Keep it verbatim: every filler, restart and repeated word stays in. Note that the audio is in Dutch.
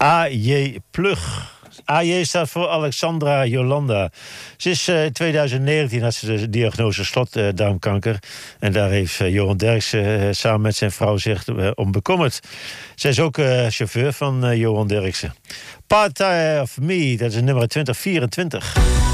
A J Plug. A J staat voor Alexandra Jolanda. Ze is uh, in twintig negentien had ze de diagnose slotdarmkanker. En daar heeft uh, Johan Derksen uh, samen met zijn vrouw zich uh, om bekommerd. Zij is ook uh, chauffeur van uh, Johan Derksen. Part of Me, dat is nummer twintig vierentwintig.